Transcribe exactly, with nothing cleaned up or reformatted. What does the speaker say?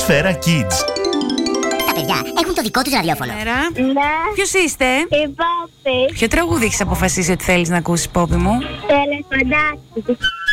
Σφαίρα Kids. Τα παιδιά έχουν το δικό τους ραδιόφωνο. Μέρα. Ναι. Ποιος είστε? Η Πόπη. Ποιο τραγούδι έχεις αποφασίσει ότι θέλεις να ακούσεις, Πόπη μου? Τελεφαντάκι.